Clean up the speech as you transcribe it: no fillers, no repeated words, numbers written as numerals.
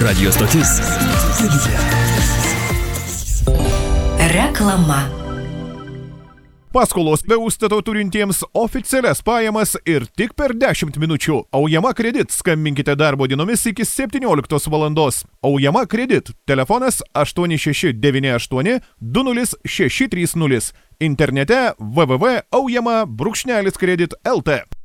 radijo stotis. Reklama. Paskolos be užstato turintiems oficialias pajamas ir tik per 10 minučių. Aujama Kredit. Skambinkite darbo dienomis iki 17 valandos. Aujama Kredit. Telefonas 8698 20630. Internete www.aujama-kredit.lt.